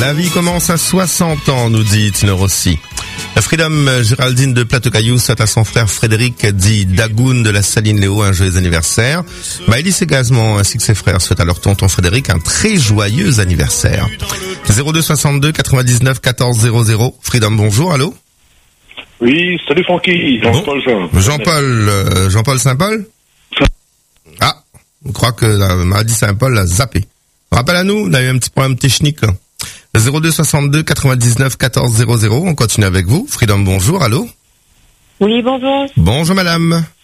La vie commence à 60 ans, nous dit Tino Rossi. Freedom Géraldine de Plateau-Caillou souhaite à son frère Frédéric dit Dagoun de la Saline Léo un joyeux anniversaire. Maëlys Égazement ainsi que ses frères souhaitent à leur tonton Frédéric un très joyeux anniversaire. 02 62 99 14 00. Freedom, bonjour, allô? Oui, salut Francky, Jean-Paul Jean-Paul Saint-Paul? Ah, je crois que la maladie Saint-Paul l'a zappé. Rappel à nous, on a eu un petit problème technique là. 02 62 99 14 00, on continue avec vous. Freedom, bonjour, allô? Oui, bonjour. Bonjour madame.